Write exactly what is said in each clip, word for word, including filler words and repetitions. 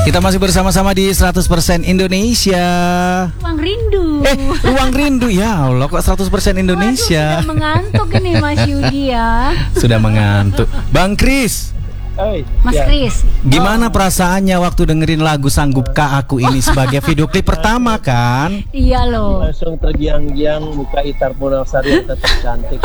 Kita masih bersama-sama di seratus persen Indonesia. Ruang rindu. Eh, ruang rindu. Ya Allah, kok seratus persen Indonesia. Waduh, sudah mengantuk ini Mas Yudi ya. Sudah mengantuk. Bang Kris. Hey, Mas ya. Kris. Gimana perasaannya waktu dengerin lagu Sanggupkah Aku ini sebagai video klip pertama kan? Iya loh. Langsung tergiang-giang muka Itar Punawsari yang tetap cantik.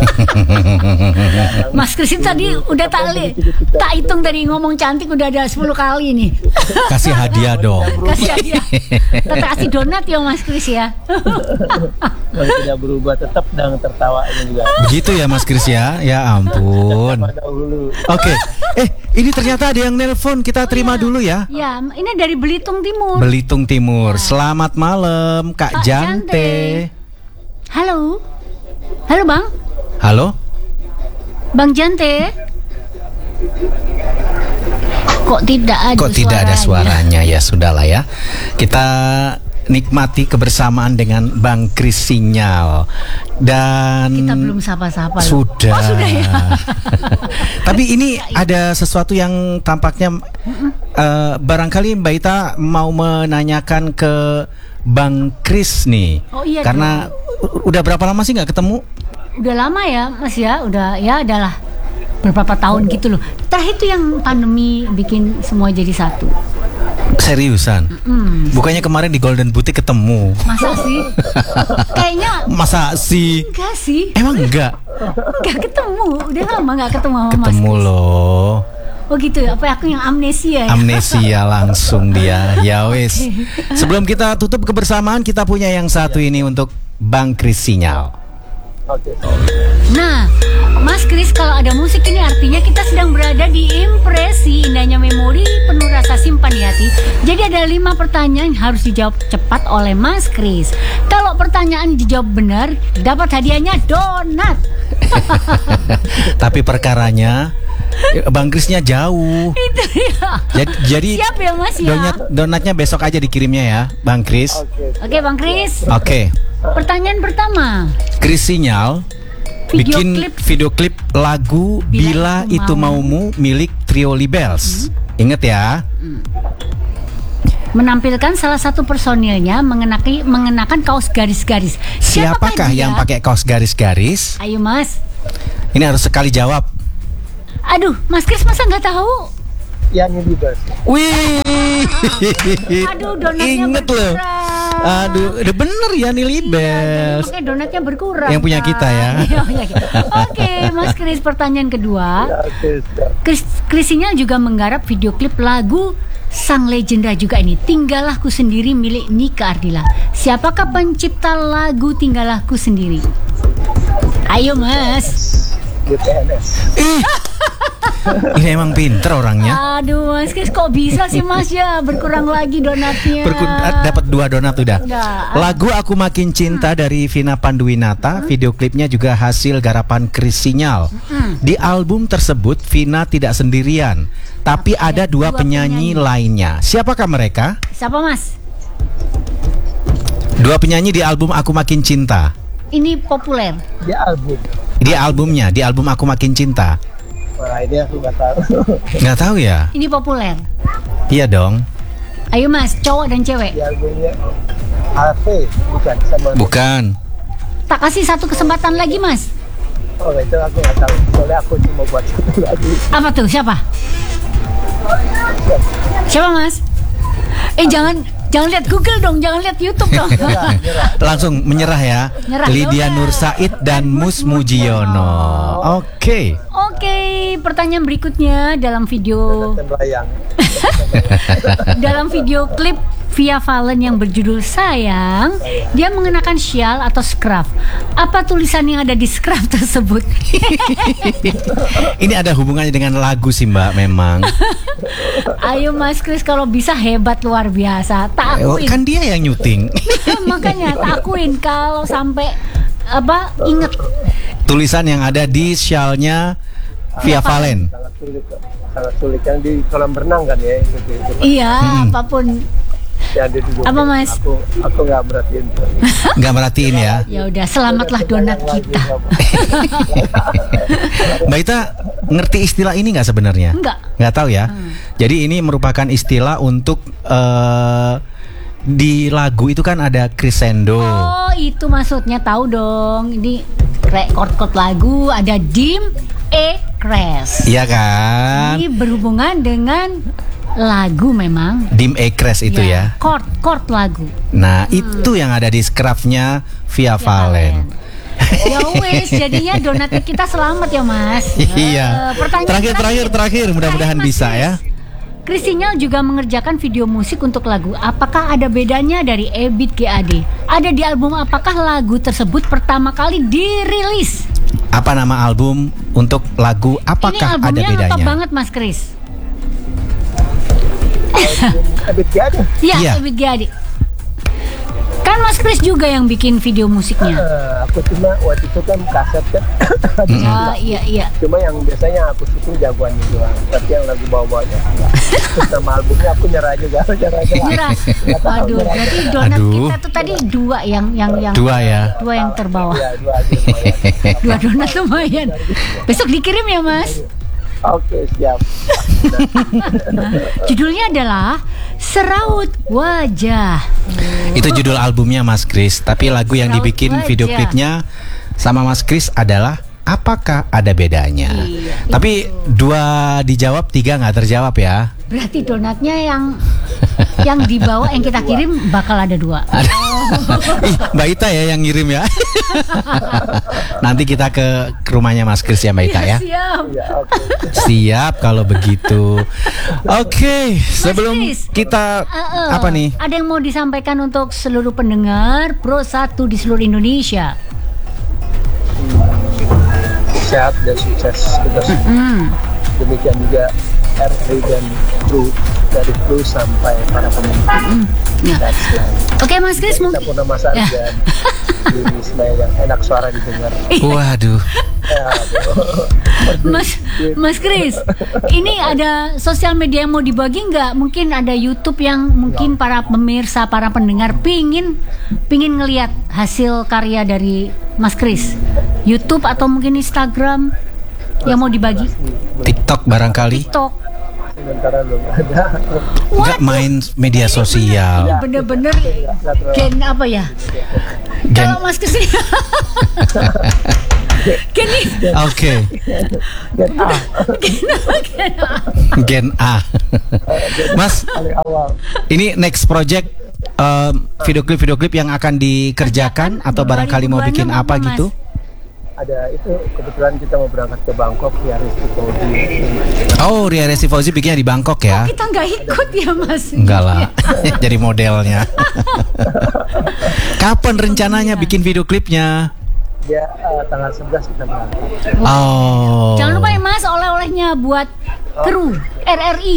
Mas Kris tadi udah tak li, tak hitung tadi ngomong cantik udah ada sepuluh kali nih. Kasih hadiah dong. Kasih hadiah. Tetap kasih donat ya Mas Kris ya. Kalau tidak berubah tetap dan tertawanya juga. Begitu ya Mas Kris ya? Ya ampun. Pada dulu. Oke. Eh, ini ternyata ada yang nelpon. Kita terima dulu ya. Ya, ini dari Belitung Timur. Belitung Timur. Selamat malam Kak Pak Jante. Jante. Halo. Halo Bang. Halo. Bang Jante. Kok tidak ada Kok tidak ada suaranya? Ya sudahlah ya. Kita nikmati kebersamaan dengan Bang Kris Sinyal. Dan Kita belum sapa-sapa loh. Sudah. Oh, sudah ya. Tapi ini ada sesuatu yang tampaknya uh, barangkali Mbak Ita mau menanyakan ke Bang Kris nih. Oh, iya Karena u- udah berapa lama sih nggak ketemu? Udah lama ya Mas ya. Udah ya adalah beberapa tahun gitu loh. Terakhir itu yang pandemi bikin semua jadi satu. Seriusan? Hmm. Bukannya kemarin di Golden Boutique ketemu? Masa sih? Kayaknya Masa sih? enggak sih. Emang enggak? Enggak ketemu. Udah lama enggak ketemu sama Mas Ketemu Kris. loh. Oh gitu ya. Apa aku yang amnesia ya? Amnesia langsung dia. Ya wis. Sebelum kita tutup kebersamaan, kita punya yang satu ini untuk Bang Kris Sinyal. Oke. Nah, Mas Kris, kalau ada musik ini artinya kita sedang berada di impresi indahnya memori penuh rasa simpan di hati. Jadi ada lima pertanyaan yang harus dijawab cepat oleh Mas Kris. Kalau pertanyaan dijawab benar, dapat hadiahnya donat. Tapi perkaranya Bang Krisnya jauh. Itu ya. Jadi, jadi Siap ya Mas ya. donat, donatnya besok aja dikirimnya ya, Bang Kris. Oke. Oke Bang Kris. Oke. Pertanyaan pertama. Kris Sinyal Video bikin klip. video klip lagu Bila, Bila Itu Itu Maumu milik Trio Libels. Ingat ya. Menampilkan salah satu personilnya mengenaki, mengenakan kaos garis-garis. Siapakah dia? yang pakai kaos garis-garis? Ayo Mas. Ini harus sekali jawab. Aduh, Mas Kris masa nggak tahu? Yang ini bos. Wih. Aduh, donatnya Ingat loh. berkurang. Aduh, udah bener ya nih Iya, Libels. jadi makanya donatnya berkurang. Yang punya Pak. kita ya. Iya, punya kita. Oke, Mas Kris, pertanyaan kedua. Ya, oke. Siap. Kris, Kris Sinyal juga menggarap video klip lagu sang legenda juga ini, Tinggalahku Sendiri milik Nika Ardila. Siapakah pencipta lagu Tinggalahku Sendiri? Ayo Mas. G P N S. Ih. Ini emang pinter orangnya. Aduh Mas Kris, kok bisa sih Mas ya? Berkurang lagi donatnya. Berku- ah, dapat dua donat udah. Udah. Lagu Aku Makin Cinta dari Vina Panduwinata, video klipnya juga hasil garapan Kris Sinyal. Di album tersebut Vina tidak sendirian, tapi ada dua, dua penyanyi, penyanyi. lainnya. Siapakah mereka? Siapa Mas? Dua penyanyi di album Aku Makin Cinta. Ini populer. Dia album. Di albumnya, di album Aku Makin Cinta. Wah ini aku nggak tahu. Nggak tahu ya? Ini populer. Iya dong. Ayo Mas, cowok dan cewek. Di albumnya A V bukan sama. Bukan. Tak kasih satu kesempatan lagi Mas. Oh itu aku nggak tahu. Soalnya aku cuma buat satu lagu. Apa tuh? Siapa? Siapa Mas? Eh jangan jangan lihat Google dong, jangan lihat YouTube dong. Langsung menyerah ya. Nyerah. Lydia Nur Said dan Mus Mujiono. Oke. Oke, pertanyaan berikutnya dalam video Dan layang. dalam video klip Via Valen yang berjudul Sayang, dia mengenakan syal atau scarf. Apa tulisan yang ada di scarf tersebut? Ini ada hubungannya dengan lagu sih Mbak memang. Ayo Mas Kris, kalau bisa hebat luar biasa. Tak Oh, akuin. kan dia yang nyuting. Makanya tak akuin kalau sampai apa inget. Tulisan yang ada di syalnya Via Valen. Sangat sulit kok. Sangat sulit yang di kolam renang kan ya itu. itu. Iya, Hmm. apapun. Yang di Google. Apa, Mas? Aku aku nggak merhatiin. Nggak merhatiin ya. Ya udah, selamatlah donat kita. Mbak Ita ngerti istilah ini nggak sebenarnya? Enggak. Nggak tahu ya. Hmm. Jadi ini merupakan istilah untuk uh, di lagu itu kan ada crescendo. Oh, itu maksudnya, tahu dong. Ini chord-chord lagu ada dim, E, cres. Iya kan? Ini berhubungan dengan lagu memang. Dim E cres itu ya. Chord, chord lagu. Nah, hmm. itu yang ada di scruffnya Via Valen. Ya wes, jadinya donatnya kita selamat ya Mas. Iya. Uh, terakhir terakhir terakhir mudah-mudahan bisa ya. Chris Sinyal juga mengerjakan video musik untuk lagu. Apakah ada bedanya dari Ebit G A D? Ada di album apakah lagu tersebut pertama kali dirilis? Apa nama album untuk lagu? Apakah ada bedanya? Ini albumnya lengkap banget Mas Chris. Ebit G A D? Iya, Ebit G A D. Kan Mas Chris juga yang bikin video musiknya. Uh, aku cuma waktu itu kan kaset kan. Oh iya iya. Cuma yang biasanya aku syuting jagoannya doang. Tapi yang lagu bawa-bawanya enggak. Terus nama albumnya aku nyerah juga, nyerah aja. Nyerah. Waduh, berarti donat Aduh. kita tuh tadi dua yang yang yang dua ya. Dua yang terbawah. Iya, dua aja lumayan. Dua donat lumayan. Besok dikirim ya, Mas. Oke, siap. Judulnya adalah Seraut Wajah. Itu judul albumnya Mas Chris, tapi lagu yang dibikin video klipnya sama Mas Chris adalah Apakah Ada Bedanya. Iya, tapi itu. Dua dijawab, tiga nggak terjawab ya. Berarti donatnya yang yang dibawa yang kita kirim bakal ada dua. Ih, Mbak Ita ya yang ngirim ya. Nanti kita ke rumahnya Mas Chris ya Mbak Ita ya. Siap. Siap kalau begitu. Oke, okay, sebelum Chris, kita uh, uh, apa nih? Ada yang mau disampaikan untuk seluruh pendengar Pro satu di seluruh Indonesia? Sehat dan sukses terus. Mm. Demikian juga R A dan kru, dari kru sampai para pemimpin. Mm. Ya. Oke Mas Chris, mungkin kita pernah masak ya. Dan di Ismail yang enak suara didengar. Waduh. Mas Mas Chris, ini ada sosial media yang mau dibagi nggak? Mungkin ada YouTube yang mungkin para pemirsa, para pendengar pingin pingin ngelihat hasil karya dari Mas Chris. YouTube atau mungkin Instagram yang mau dibagi? TikTok barangkali. TikTok. Sementara belum ada. Nggak main media sosial. Bener-bener gen apa ya? Gen... Kalau Mas Chris Gini. Oke. Gen A. Gen A. Gen A. Mas, ini next project um, video klip video klip yang akan dikerjakan atau barangkali mau bikin apa gitu? Ada itu kebetulan kita mau berangkat ke Bangkok, Ria Resti Fauzi. Oh, Ria Resti Fauzi bikinnya di Bangkok ya? Oh, kita nggak ikut ya Mas? Enggak lah, jadi modelnya. Kapan rencananya bikin video klipnya? Ya uh, tanggal sebelas kita berangkat. Oh. Jangan lupa ya Mas, oleh-olehnya buat kru R R I.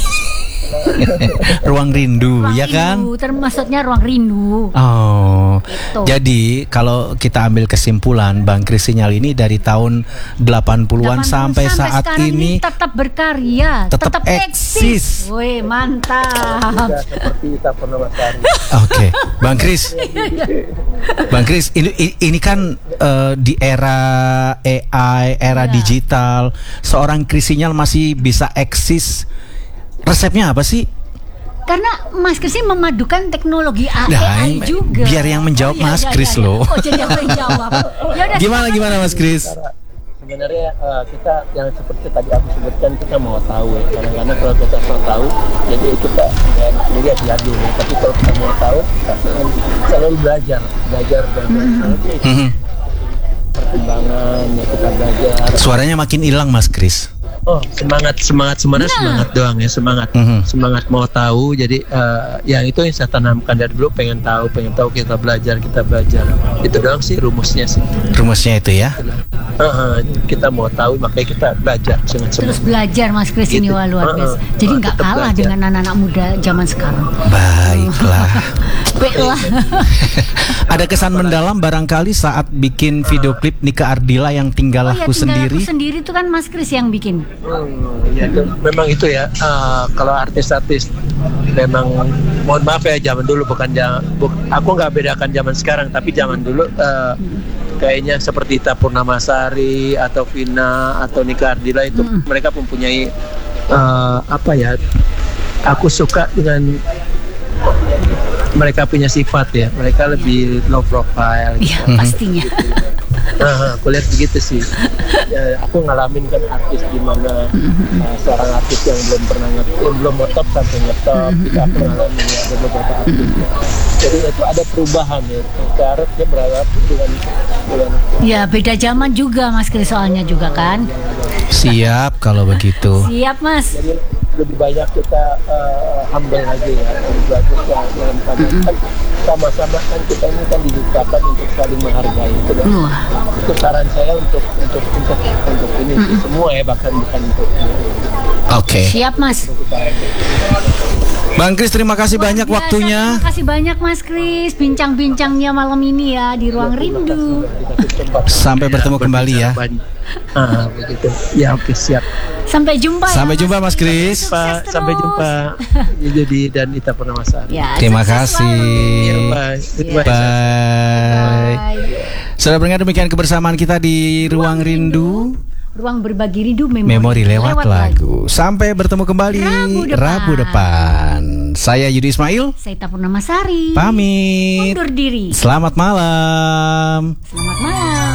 Ruang Rindu, ruang ya kan? Rindu, termasuknya Ruang Rindu. Oh, gitu. Jadi kalau kita ambil kesimpulan, Bang Chris Sinyal ini dari tahun delapan puluhan sampai, sampai saat ini, ini tetap berkarya, tetap, tetap eksis. Wih, mantap. Ya, seperti kita pernah Mas. Oke, Bang Chris, Bang Chris, ini ini kan uh, di era A I, era ya. digital, seorang Chris Sinyal masih bisa eksis. Resepnya apa sih? Karena Mas Chris ini memadukan teknologi A I nah, juga. Biar yang menjawab oh, iya, Mas iya, Chris iya, loh. Oh, jadi yang menjawab. Yaudah, gimana gimana Mas Chris? Sebenarnya uh, kita yang seperti tadi aku sebutkan, kita mau tahu ya. Kadang-kadang kalau kita mau tahu, jadi kita sendiri ya belajar dulu. Tapi kalau kita mau tahu, kita selalu belajar, belajar dan mm-hmm. perkembangan ya, kita belajar. Suaranya makin hilang Mas Chris. Oh, semangat semangat sebenarnya nah. semangat doang ya, semangat mm-hmm. semangat mau tahu. Jadi uh, ya itu yang saya tanamkan dari dulu, pengen tahu pengen tahu kita belajar kita belajar itu doang sih rumusnya sih. Rumusnya itu ya. Uh, kita mau tahu makanya kita belajar dengan terus belajar Mas Chris gitu. Ini wah luar biasa. Uh, uh, Jadi nggak uh, kalah belajar. Dengan anak-anak muda zaman sekarang. Baiklah. Baiklah. Ada kesan mendalam barangkali saat bikin video klip Nika Ardila yang Tinggal oh, ya, Aku Sendiri. Tinggal Aku Sendiri itu kan Mas Chris yang bikin. Hmm, ya itu, memang itu ya. Uh, kalau artis-artis memang mohon maaf ya zaman dulu bukan zaman. Bu, aku nggak bedakan zaman sekarang, tapi zaman dulu. Uh, hmm. Kayaknya seperti Ita Purnamasari atau Vina atau Nika Ardila itu hmm. mereka mempunyai uh, apa ya? Aku suka dengan mereka punya sifat ya. Mereka lebih low profile. Iya, gitu. pastinya. Nah, aku lihat begitu sih. Ya, aku ngalamin kan artis di mana uh, seorang artis yang belum pernah ngetop, yang belum ngetop sampai ngetop. Kita aku ngalamin ya, ada beberapa artis. Ya. Jadi itu ada perubahan ya. Sekarang dia berharap dengan dengan Ya beda zaman juga Mas Kris soalnya juga kan. Siap kalau begitu. Siap Mas. jadi lebih banyak kita uh, humble lagi ya, lebih bagus ya dalam keadaan kan sama-sama kan kita ini kan diciptakan untuk saling menghargai itu dan Wah. itu saran saya untuk untuk untuk untuk ini sih, semua ya bahkan bukan untuk Oke. Siap Mas. Bang Kris, terima kasih Luar banyak biasa, waktunya. Terima kasih banyak Mas Kris bincang-bincangnya malam ini ya di Ruang Rindu. Sampai bertemu kembali ya. Ah, begitu. Ya oke siap. Sampai jumpa ya. Sampai jumpa Mas Kris. Pak, Sukses sampai terus. jumpa. Jadi dan Ita Purnamasari. Ya, Terima sukses kasih. Ya, selalu. bye. Ya. Goodbye. Bye. Bye. Sudah pendengar, demikian kebersamaan kita di Ruang Rindu. Ruang berbagi rindu memori, Memori lewat, lagu. Sampai bertemu kembali Rabu depan. Rabu depan. Saya Yudi Ismail. Saya Ita Purnamasari. Pamit. Undur diri. Selamat malam. Selamat malam.